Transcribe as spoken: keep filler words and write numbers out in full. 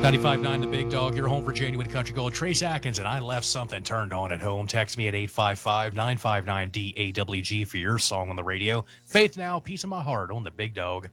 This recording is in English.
ninety-five point nine The Big Dog, your home for genuine country gold. Trace Atkins, and I left something turned on at home. Text me at eight five five, nine five nine, D A W G for your song on the radio. Faith Now, Peace of My Heart on The Big Dog.